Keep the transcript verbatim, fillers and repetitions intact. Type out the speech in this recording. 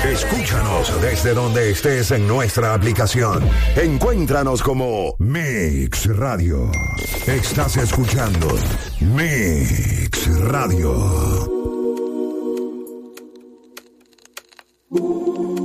Escúchanos desde donde estés en nuestra aplicación. Encuéntranos como Mix Radio. Estás escuchando Mix Radio.